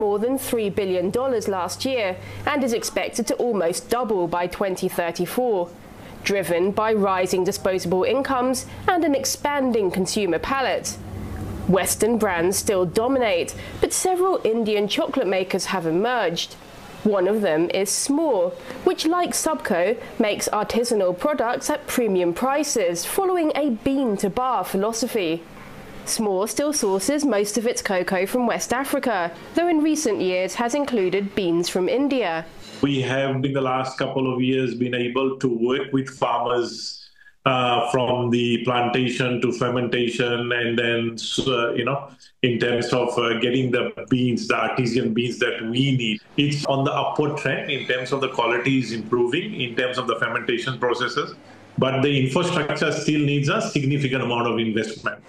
more than $3 billion last year and is expected to almost double by 2034, driven by rising disposable incomes and an expanding consumer palate. Western brands still dominate, but several Indian chocolate makers have emerged. One of them is S'more, which, like Subco, makes artisanal products at premium prices, following a bean-to-bar philosophy. S'more still sources most of its cocoa from West Africa, though in recent years has included beans from India. We have, in the last couple of years, been able to work with farmers from the plantation to fermentation, and then, in terms of getting the beans, the artisan beans that we need. It's on the upward trend in terms of the quality is improving, in terms of the fermentation processes, but the infrastructure still needs a significant amount of investment.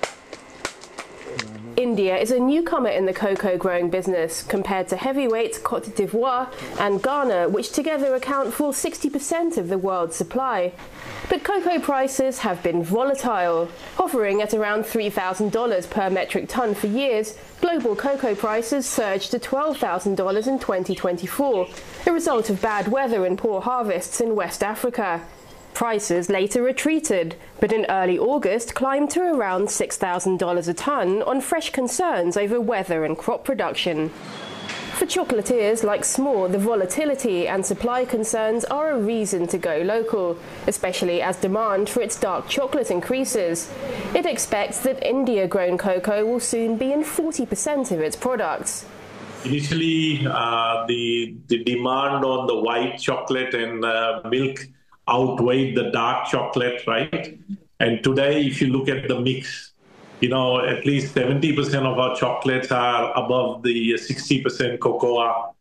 India is a newcomer in the cocoa growing business compared to heavyweights Côte d'Ivoire and Ghana, which together account for 60% of the world's supply. But cocoa prices have been volatile. Hovering at around $3,000 per metric ton for years, global cocoa prices surged to $12,000 in 2024, a result of bad weather and poor harvests in West Africa. Prices later retreated, but in early August climbed to around $6,000 a ton on fresh concerns over weather and crop production. For chocolatiers like S'more, the volatility and supply concerns are a reason to go local, especially as demand for its dark chocolate increases. It expects that India-grown cocoa will soon be in 40% of its products. Initially, the demand on the white chocolate and milk outweighed the dark chocolate, right? And today, if you look at the mix, at least 70% of our chocolates are above the 60% cocoa.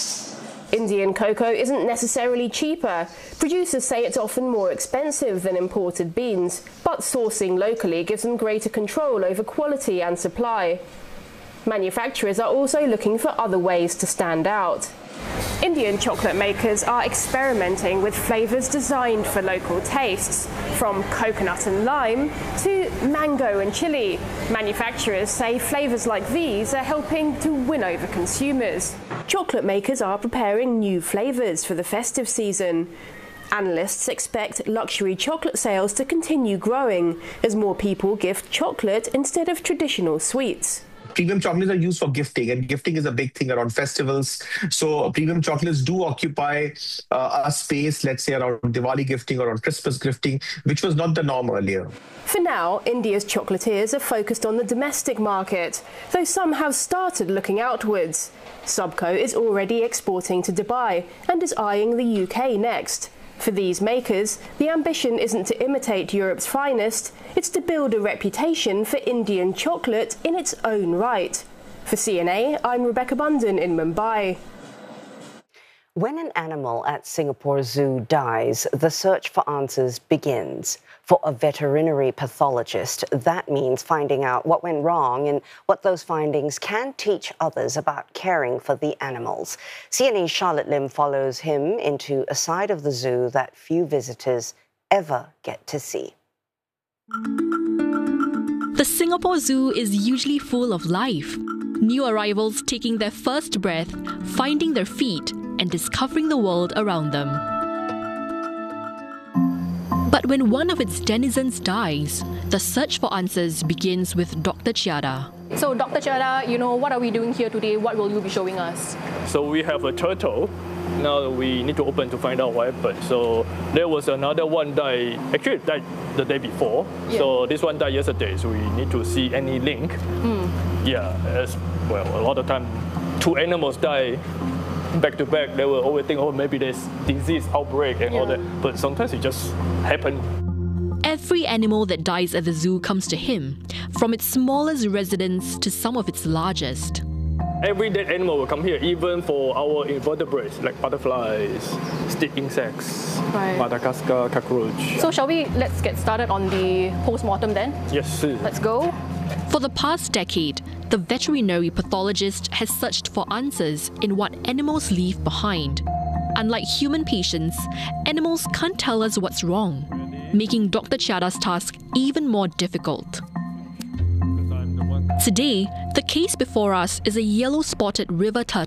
Indian cocoa isn't necessarily cheaper. Producers say it's often more expensive than imported beans, but sourcing locally gives them greater control over quality and supply. Manufacturers are also looking for other ways to stand out. Indian chocolate makers are experimenting with flavours designed for local tastes, from coconut and lime to mango and chili. Manufacturers say flavours like these are helping to win over consumers. Chocolate makers are preparing new flavours for the festive season. Analysts expect luxury chocolate sales to continue growing as more people gift chocolate instead of traditional sweets. Premium chocolates are used for gifting, and gifting is a big thing around festivals. So premium chocolates do occupy a space, let's say, around Diwali gifting or on Christmas gifting, which was not the norm earlier. For now, India's chocolatiers are focused on the domestic market, though some have started looking outwards. Subco is already exporting to Dubai and is eyeing the UK next. For these makers, the ambition isn't to imitate Europe's finest, it's to build a reputation for Indian chocolate in its own right. For CNA, I'm Rebecca Bunden in Mumbai. When an animal at Singapore Zoo dies, the search for answers begins. For a veterinary pathologist, that means finding out what went wrong and what those findings can teach others about caring for the animals. CNA's Charlotte Lim follows him into a side of the zoo that few visitors ever get to see. The Singapore Zoo is usually full of life. New arrivals taking their first breath, finding their feet, and discovering the world around them. But when one of its denizens dies, the search for answers begins with Dr. Chiada. So Dr. Chiada, what are we doing here today? What will you be showing us? So we have a turtle. Now we need to open to find out what happened. So there was another one actually it died the day before. Yeah. So this one died yesterday, so we need to see any link. Yeah, as well, a lot of time, two animals die back to back. They will always think, oh, maybe there's disease outbreak and all that. But sometimes it just happens. Every animal that dies at the zoo comes to him, from its smallest residents to some of its largest. Every dead animal will come here, even for our invertebrates, like butterflies, stick insects, Madagascar cockroach. So let's get started on the post-mortem then? Yes. Let's go. For the past decade, the veterinary pathologist has searched for answers in what animals leave behind. Unlike human patients, animals can't tell us what's wrong, making Dr. Chiada's task even more difficult. Today, the case before us is a yellow-spotted river turtle